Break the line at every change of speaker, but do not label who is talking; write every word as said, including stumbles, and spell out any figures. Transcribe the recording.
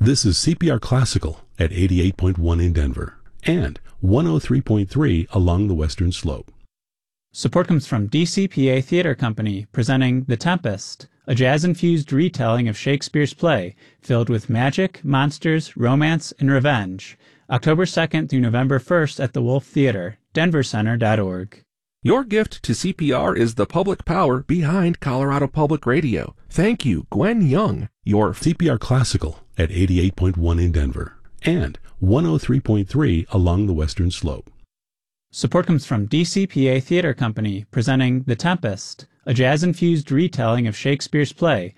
This is C P R Classical at eighty-eight point one in Denver and one oh three point three along the Western Slope.
Support comes from D C P A Theater Company, presenting The Tempest, a jazz-infused retelling of Shakespeare's play filled with magic, monsters, romance, and revenge. October second through November first at the Wolf Theater, denver center dot org.
Your gift to C P R is the public power behind Colorado Public Radio. Thank you, Gwen Young, your
C P R Classical at eighty-eight point one in Denver and one oh three point three along the Western Slope.
Support comes from D C P A Theater Company, presenting The Tempest, a jazz-infused retelling of Shakespeare's play